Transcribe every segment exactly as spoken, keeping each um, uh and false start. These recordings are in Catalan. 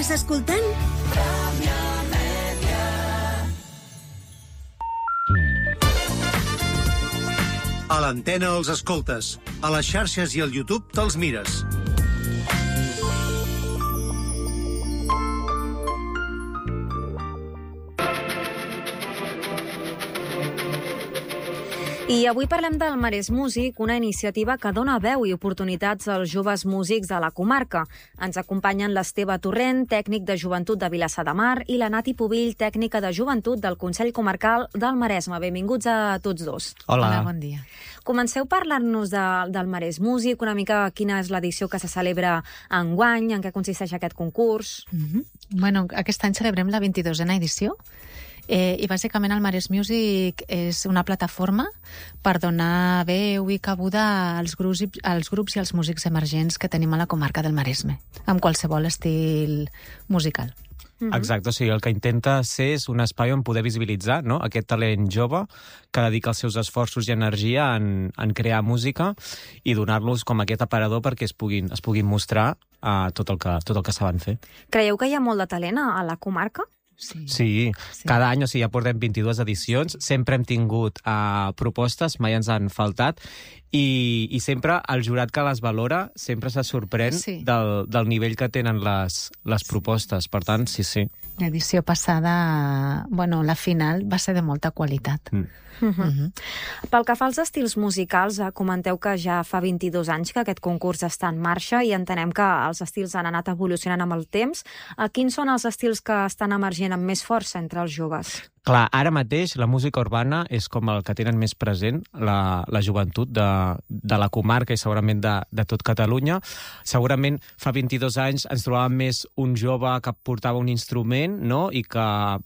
Estàs escoltant? A l'antena els escoltes. A les xarxes i al YouTube te'ls mires. I avui parlem del Marès Músic, una iniciativa que dona veu i oportunitats als joves músics de la comarca. Ens acompanyen l'Esteve Torrent, tècnic de joventut de Vilassar de Mar, i la Nati Pubill, tècnica de joventut del Consell Comarcal del Maresme. Benvinguts a tots dos. Hola. Hola, bon dia. Comenceu a parlar-nos de, del Marès Músic, una mica quina és l'edició que se celebra enguany, en què consisteix aquest concurs. Mm-hmm. Bueno, aquest any celebrem la vint-i-dosena edició. Eh, I bàsicament el Marès Music és una plataforma per donar veu i cabuda als grups, als grups i als músics emergents que tenim a la comarca del Maresme, amb qualsevol estil musical. Mm-hmm. Exacte, o sigui, el que intenta ser és un espai on poder visibilitzar, no?, aquest talent jove que dedica els seus esforços i energia en, en crear música i donar-los com aquest aparador perquè es puguin, es puguin mostrar uh, tot el que, tot el que saben fer. Creieu que hi ha molt de talent a, a la comarca? Sí. Sí, sí, cada any, o sigui, ja portem vint-i-dues edicions, sempre hem tingut uh, propostes, mai ens han faltat, i, i sempre el jurat que les valora sempre se sorprèn sí. del, del nivell que tenen les, les propostes. Per tant, sí, sí. L'edició passada, bueno, la final va ser de molta qualitat. Mm. Uh-huh. Uh-huh. Pel que fa als estils musicals, eh, comenteu que ja fa vint-i-dos anys que aquest concurs està en marxa i entenem que els estils han anat evolucionant amb el temps. Eh, quins són els estils que estan emergent amb més força entre els joves? Clar, ara mateix la música urbana és com el que tenen més present la, la joventut de, de la comarca i segurament de, de tot Catalunya. Segurament fa vint-i-dos anys ens trobàvem més un jove que portava un instrument, no?, i que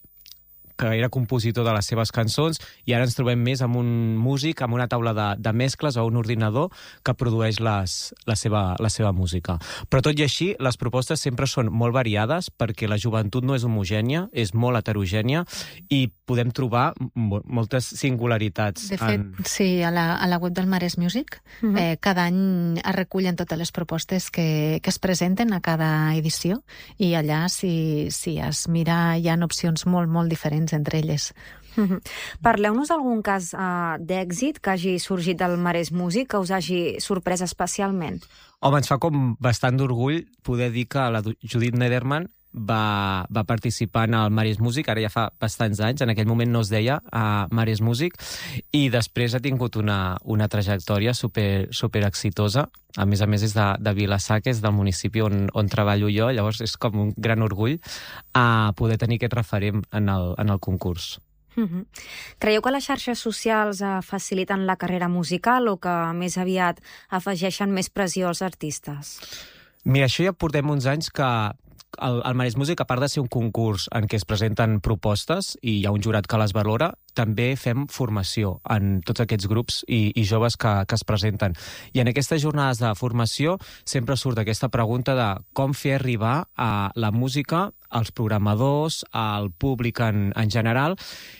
que era compositor de les seves cançons, i ara ens trobem més amb un músic, amb una taula de, de mescles o un ordinador que produeix les, la, seva, la seva música. Però tot i així, les propostes sempre són molt variades perquè la joventut no és homogènia, és molt heterogènia i podem trobar moltes singularitats. De fet, en... sí, a la, a la web del Marès Music uh-huh. eh, cada any es recullen totes les propostes que, que es presenten a cada edició i allà, si, si es mira, hi ha opcions molt, molt diferents entre elles. Uh-huh. Parleu-nos d'algun cas uh, d'èxit que hagi sorgit del Marès Music que us hagi sorprès especialment? Home, ens fa com bastant d'orgull poder dir que la Judit Nederman va, va participar en el Marès Music, ara ja fa bastants anys, en aquell moment no es deia uh, Marès Music, i després ha tingut una, una trajectòria super, super exitosa. A més a més és de, de Vilassar, que és del municipi on, on treballo jo, llavors és com un gran orgull uh, poder tenir aquest referent en el, en el concurs. Uh-huh. Creieu que les xarxes socials uh, faciliten la carrera musical o que més aviat afegeixen més pressió als artistes? Mira, això ja portem uns anys que el, el Marès Music, a part de ser un concurs en què es presenten propostes i hi ha un jurat que les valora, també fem formació en tots aquests grups i, i joves que, que es presenten. I en aquestes jornades de formació sempre surt aquesta pregunta de com fer arribar a la música als programadors, al públic en, en general,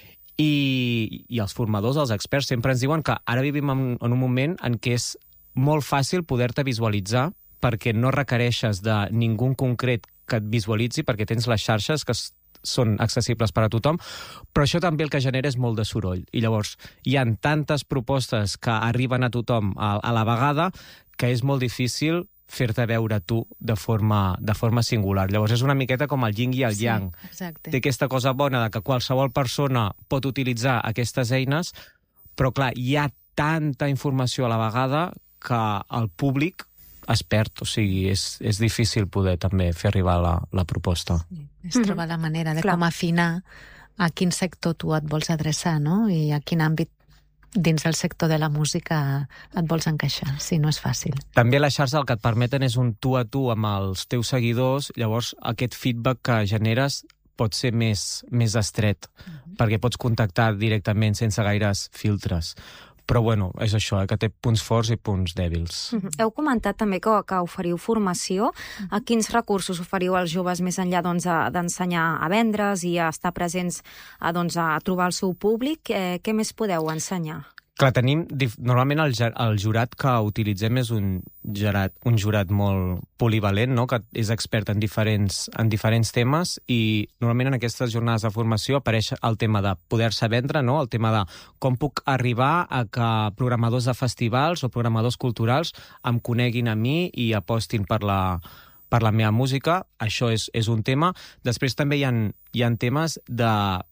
i, i els formadors, els experts, sempre ens diuen que ara vivim en, en un moment en què és molt fàcil poder-te visualitzar perquè no requereixes de ningú concret que et visualitzi, perquè tens les xarxes que són accessibles per a tothom, però això també el que genera és molt de soroll. I llavors hi ha tantes propostes que arriben a tothom a, a la vegada que és molt difícil fer-te veure tu de forma, de forma singular. Llavors és una miqueta com el yin i el sí, yang. Exacte. Té aquesta cosa bona de que qualsevol persona pot utilitzar aquestes eines, però clar, hi ha tanta informació a la vegada que el públic es perd, o sigui, és, és difícil poder també fer arribar la, la proposta. Sí, és trobar la manera de Clar. com afinar a quin sector tu et vols adreçar, no? I a quin àmbit dins del sector de la música et vols encaixar, si no és fàcil. També la xarxa el que et permeten és un tu a tu amb els teus seguidors, llavors aquest feedback que generes pot ser més, més estret, uh-huh. perquè pots contactar directament sense gaires filtres. Però, bueno, és això, eh, que té punts forts i punts dèbils. Uh-huh. Heu comentat també que, que oferiu formació. A quins recursos oferiu als joves més enllà doncs, d'ensenyar a vendre's i a estar presents a, doncs, a trobar el seu públic? Eh, què més podeu ensenyar? Clar, tenim... Normalment el, el jurat que utilitzem és un jurat, un jurat molt polivalent, no? Que és expert en diferents, en diferents temes, i normalment en aquestes jornades de formació apareix el tema de poder-se vendre, no? El tema de com puc arribar a que programadors de festivals o programadors culturals em coneguin a mi i apostin per la, per la meva música. Això és, és un tema. Després també hi ha, hi ha temes de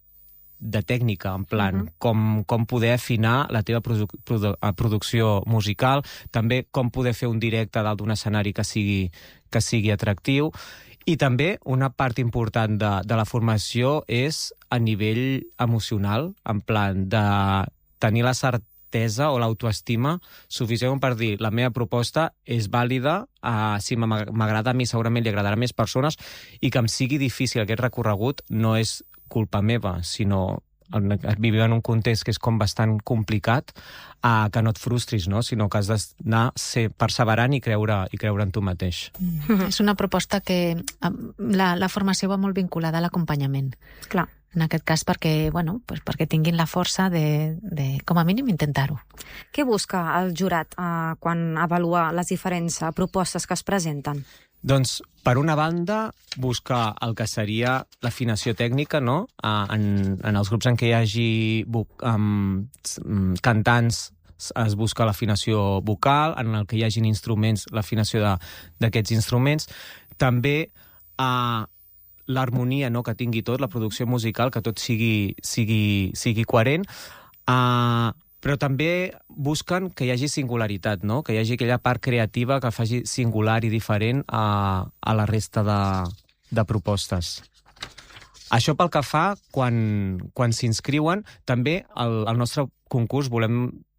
de tècnica, en plan, uh-huh. com, com poder afinar la teva produ produ producció musical, també com poder fer un directe dalt d'un escenari que sigui, que sigui atractiu. I també una part important de, de la formació és a nivell emocional, en plan de tenir la certesa o l'autoestima suficient per dir la meva proposta és vàlida, uh, si m'agrada a mi segurament li agradarà a més persones, i que em sigui difícil aquest recorregut no és culpa meva, sinó vivim en un context que és com bastant complicat, uh, que no et frustris, no? Sinó que has d'anar ser perseverant i creure, i creure en tu mateix. Mm. És una proposta que la, la formació va molt vinculada a l'acompanyament. Clar. En aquest cas perquè, bueno, pues perquè tinguin la força de, de com a mínim, intentar-ho. Què busca el jurat uh, quan avalua les diferents uh, propostes que es presenten? Doncs, per una banda, buscar el que seria l'afinació tècnica, no? En, en els grups en què hi hagi um, cantants es busca l'afinació vocal, en el que hi hagin instruments, l'afinació d'aquests instruments. També uh, l'harmonia, no?, que tingui tot, la producció musical, que tot sigui, sigui, sigui coherent. Uh, però també busquen que hi hagi singularitat, no? Que hi hagi aquella part creativa que faci singular i diferent a, a la resta de, de propostes. Això pel que fa quan, quan s'inscriuen. També el, el nostre concurs volem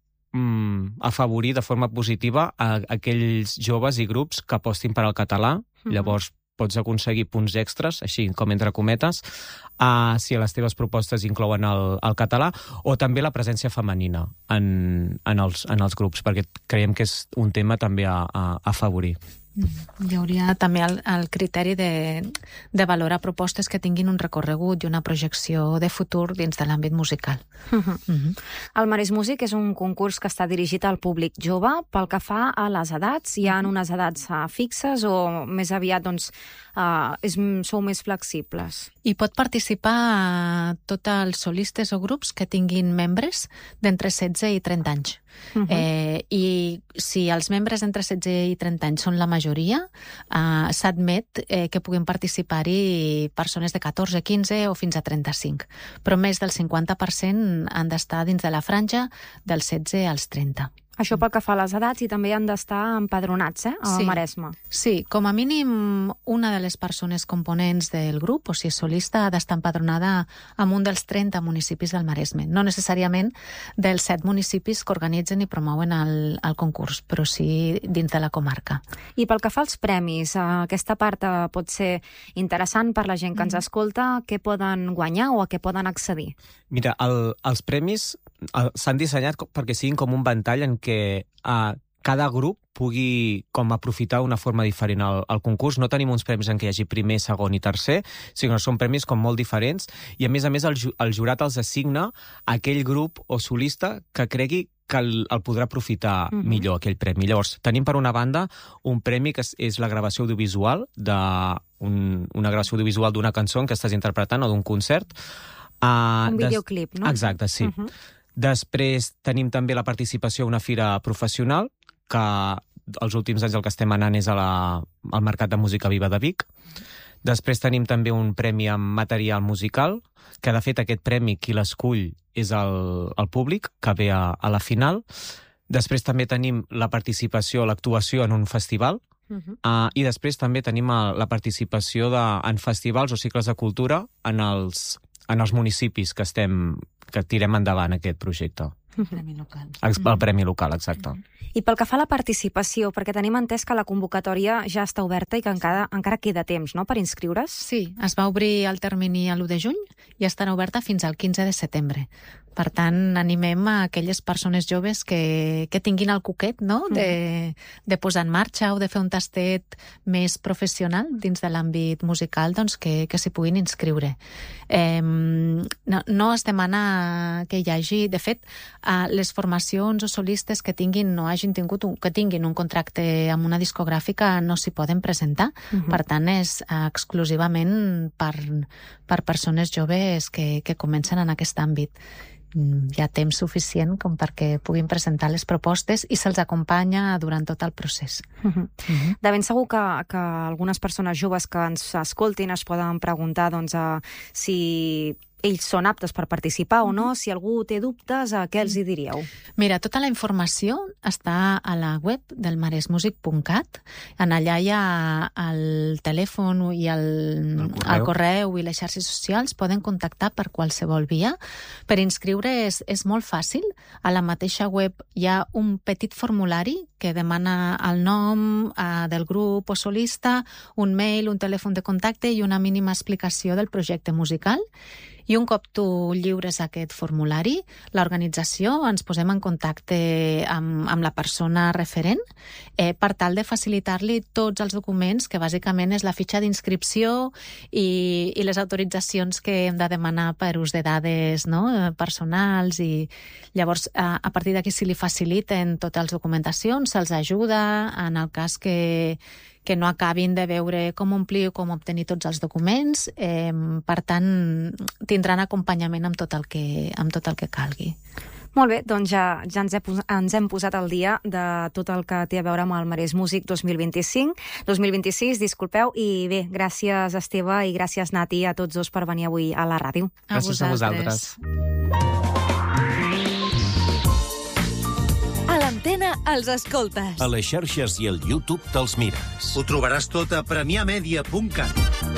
mm, afavorir de forma positiva a, a aquells joves i grups que apostin per al català. Mm-hmm. Llavors pots aconseguir punts extras, així com entre cometes, uh, si les teves propostes inclouen el, el català, o també la presència femenina en, en, els, en els grups, perquè creiem que és un tema també a, a, a afavorir. Hi hauria també el, el criteri de, de valorar propostes que tinguin un recorregut i una projecció de futur dins de l'àmbit musical. Uh-huh. Uh-huh. El Marès Music és un concurs que està dirigit al públic jove. Pel que fa a les edats, hi ha unes edats uh, fixes o més aviat doncs, uh, és, sou més flexibles? Hi pot participar tots els solistes o grups que tinguin membres d'entre setze i trenta anys. Uh-huh. eh, I si els membres entre setze i trenta anys són la majoria, eh, s'admet eh, que puguin participar-hi persones de catorze, quinze o fins a trenta-cinc. Però més del cinquanta per cent han d'estar dins de la franja dels setze als trenta. Això pel que fa a les edats, i també han d'estar empadronats, eh, al sí. Maresme. Sí, com a mínim una de les persones components del grup, o si és solista, ha d'estar empadronada en un dels trenta municipis del Maresme. No necessàriament dels set municipis que organitzen i promouen el, el concurs, però sí dins de la comarca. I pel que fa als premis, aquesta part pot ser interessant per la gent que ens escolta. Què poden guanyar o a què poden accedir? Mira, el, els premis s'han dissenyat perquè siguin com un ventall en què uh, cada grup pugui com aprofitar d'una forma diferent el, el concurs. No tenim uns premis en què hi hagi primer, segon i tercer, sinó que són premis com molt diferents, i a més a més el, el jurat els assigna a aquell grup o solista que cregui que el, el podrà aprofitar uh-huh. millor, aquell premi. Llavors, tenim per una banda un premi que és, és la gravació audiovisual, de un, una gravació audiovisual d'una cançó que estàs interpretant o d'un concert. Uh, un videoclip, des... no? Exacte, sí. Uh-huh. Després tenim també la participació a una fira professional, que els últims anys el que estem anant és a la, al Mercat de Música Viva de Vic. Després tenim també un premi amb material musical, que de fet aquest premi qui l'escull és el, el públic, que ve a, a la final. Després també tenim la participació, l'actuació en un festival, uh-huh. uh, i després també tenim la participació de, en festivals o cicles de cultura en els, en els municipis que estem que tirem endavant aquest projecte. El premi local. El premi local, exacte. I pel que fa a la participació, perquè tenim entès que la convocatòria ja està oberta i que encara, encara queda temps, no?, per inscriure's? Sí, es va obrir el termini l'u de juny i estarà oberta fins al quinze de setembre. Per tant, animem a aquelles persones joves que, que tinguin el coquet, no?, de, de posar en marxa o de fer un tastet més professional dins de l'àmbit musical, doncs que, que s'hi puguin inscriure. Eh, no, no es demana que hi hagi... De fet, Uh, les formacions o solistes que tinguin no hagin tingut un, que tinguin un contracte amb una discogràfica no s'hi poden presentar. Uh-huh. Per tant, és uh, exclusivament per, per persones joves que, que comencen en aquest àmbit. Hi ha temps suficient com perquè puguin presentar les propostes i se'ls acompanya durant tot el procés. Uh-huh. Uh-huh. De ben segur que, que algunes persones joves que ens escoltin es poden preguntar doncs, uh, si ells són aptes per participar o no, si algú té dubtes, a què els hi diríeu? Mira, tota la informació està a la web del maresmusic punt cat. En allà hi ha el telèfon i el, el, correu. el correu i les xarxes socials. Poden contactar per qualsevol via. Per inscriure és, és molt fàcil. A la mateixa web hi ha un petit formulari que demana el nom eh, del grup o solista, un mail, un telèfon de contacte i una mínima explicació del projecte musical. I un cop tu lliures aquest formulari, l'organització ens posem en contacte amb, amb la persona referent eh, per tal de facilitar-li tots els documents, que bàsicament és la fitxa d'inscripció i, i les autoritzacions que hem de demanar per ús de dades, no?, personals. I llavors, a, a partir d'aquí, si li faciliten totes les documentacions, se'ls ajuda en el cas que que no acabin de veure com omplir o com obtenir tots els documents. Eh, per tant, tindran acompanyament amb tot el que, amb tot el que calgui. Molt bé, doncs ja, ja ens, he, ens hem posat al dia de tot el que té a veure amb el Maresmusic dos mil vint-i-cinc, dos mil vint-i-sis, disculpeu, i bé, gràcies Esteve i gràcies Nati a tots dos per venir avui a la ràdio. A gràcies vosaltres. a vosaltres. A l'antena els escoltes. A les xarxes i al YouTube te'ls mires. Ho trobaràs tot a premià media punt cat.